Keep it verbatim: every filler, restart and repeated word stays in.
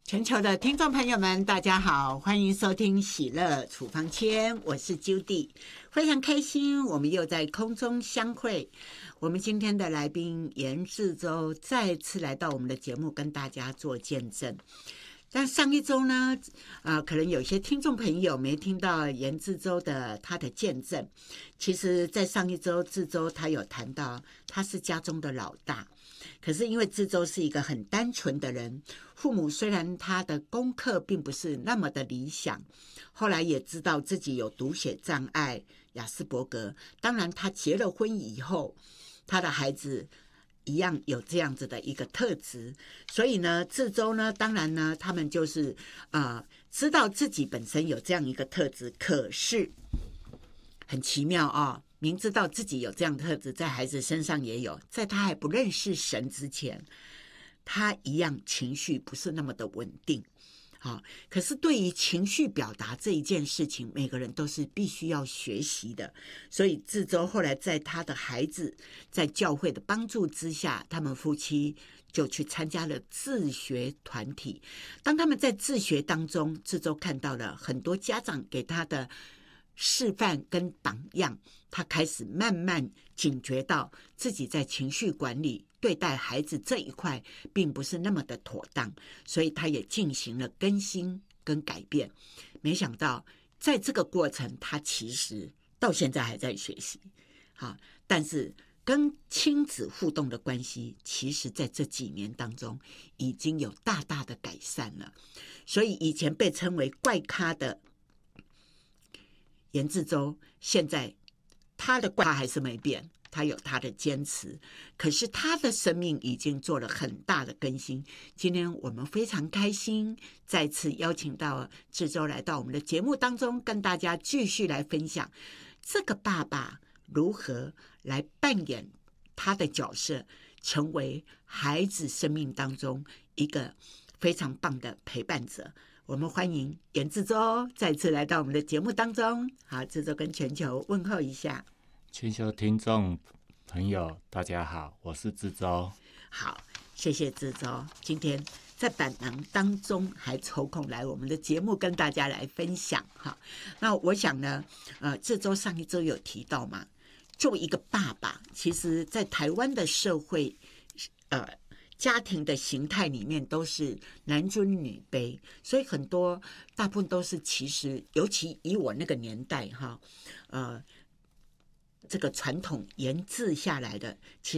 全球的听众朋友们，大家好，欢迎收听喜乐处方签，我是 Judy， 非常开心，我们又在空中相会。我们今天的来宾严志洲再次来到我们的节目，跟大家做见证。但上一周呢，呃，可能有些听众朋友没听到严志洲的他的见证。其实，在上一周，志洲他有谈到他是家中的老大。可是因为志洲是一个很单纯的人，父母虽然他的功课并不是那么的理想，后来也知道自己有读写障碍、亚斯伯格。当然他结了婚以后，他的孩子一样有这样子的一个特质，所以呢，志洲呢，当然呢，他们就是呃知道自己本身有这样一个特质，可是很奇妙啊、哦。明知道自己有这样的特质，在孩子身上也有，在他还不认识神之前，他一样情绪不是那么的稳定。好，可是对于情绪表达这一件事情，每个人都是必须要学习的。所以志洲后来在他的孩子在教会的帮助之下，他们夫妻就去参加了自学团体。当他们在自学当中，志洲看到了很多家长给他的示范跟榜样，他开始慢慢警觉到自己在情绪管理对待孩子这一块并不是那么的妥当，所以他也进行了更新跟改变。没想到在这个过程，他其实到现在还在学习。好，但是跟亲子互动的关系，其实在这几年当中已经有大大的改善了。所以以前被称为怪咖的严志洲，现在他的怪咖还是没变，他有他的坚持，可是他的生命已经做了很大的更新。今天我们非常开心，再次邀请到志洲来到我们的节目当中，跟大家继续来分享这个爸爸如何来扮演他的角色，成为孩子生命当中一个非常棒的陪伴者。我们欢迎严志洲再次来到我们的节目当中。好，志洲跟全球问候一下。 全球听众朋友大家好，我是志洲。 好，谢谢志洲今天在百忙当中还抽空来我们的节目跟大家来分享。好，那我想呢，呃，志洲上一周有提到嘛，作为一个爸爸，其实在台湾的社会呃家庭的形态里面都是男尊女卑，所以很多大部分都是其实，尤其以我那个年代哈，呃，这个传统延续下来的，其实